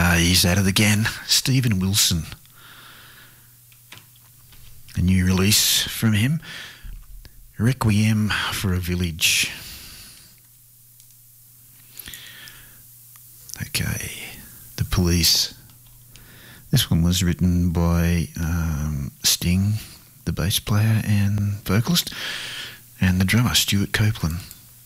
He's at it again. Steven Wilson. A new release from him. Requiem for a Village. Okay, The Police. This one was written by Sting, the bass player and vocalist, and the drummer, Stuart Copeland.